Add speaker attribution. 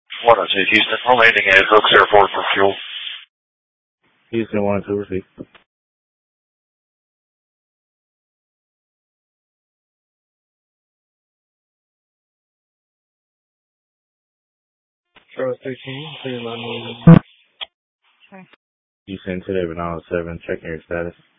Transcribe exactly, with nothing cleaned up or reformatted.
Speaker 1: one oh two Houston, we're landing at Hooks Airport for fuel.
Speaker 2: Houston one oh two, receive.
Speaker 3: Charles thirteen, clear runway.
Speaker 2: Houston today, but nine oh seven, checking your status.